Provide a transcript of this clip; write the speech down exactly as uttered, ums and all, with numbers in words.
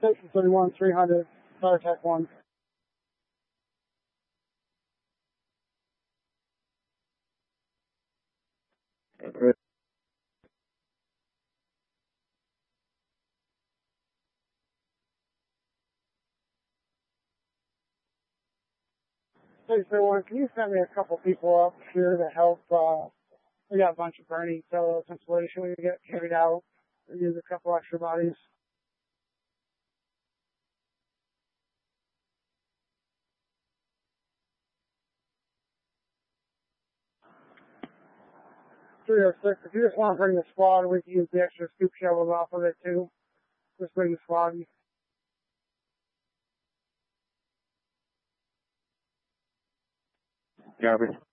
Station thirty-one, three hundred, Fire Tech one. Okay. Station thirty-one, can you send me a couple people up here to help, uh, we got a bunch of burning cells insulation we get carried out. We use a couple extra bodies. three oh six, if you just want to bring the squad, we can use the extra scoop shovels off of it too. Just bring the squad. Copy.